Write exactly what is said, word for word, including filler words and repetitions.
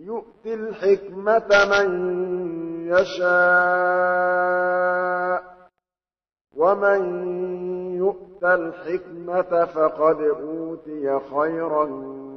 يُؤْتِ الْحِكْمَةَ مَن يَشَاءُ ۚ وَمَن يُؤْتَ الْحِكْمَةَ فَقَدْ أُوتِيَ خَيْرًا